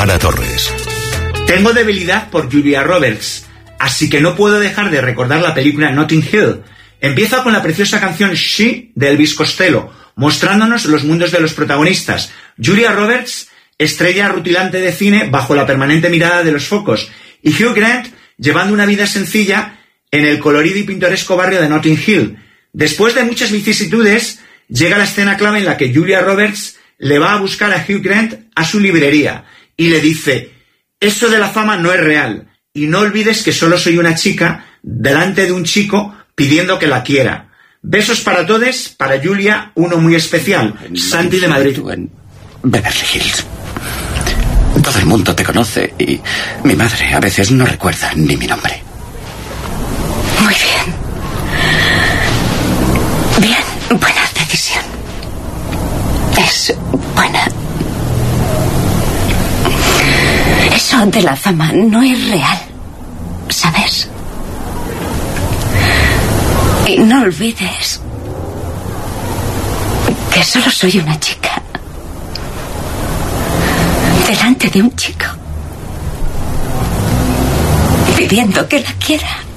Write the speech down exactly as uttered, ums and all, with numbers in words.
Tamara Torres. Tengo debilidad por Julia Roberts, así que no puedo dejar de recordar la película Notting Hill. Empieza con la preciosa canción She de Elvis Costello, mostrándonos los mundos de los protagonistas. Julia Roberts, estrella rutilante de cine bajo la permanente mirada de los focos, y Hugh Grant llevando una vida sencilla en el colorido y pintoresco barrio de Notting Hill. Después de muchas vicisitudes, llega la escena clave en la que Julia Roberts le va a buscar a Hugh Grant a su librería y le dice: eso de la fama no es real, y no olvides que solo soy una chica delante de un chico pidiendo que la quiera. Besos para todos, para Julia, uno muy especial, Santi de Madrid. En Beverly Hills. Todo el mundo te conoce y mi madre a veces no recuerda ni mi nombre. Muy bien. Bien, buena decisión. Es buena. Eso de la fama no es real, ¿sabes? Y no olvides que solo soy una chica delante de un chico pidiendo que la quiera.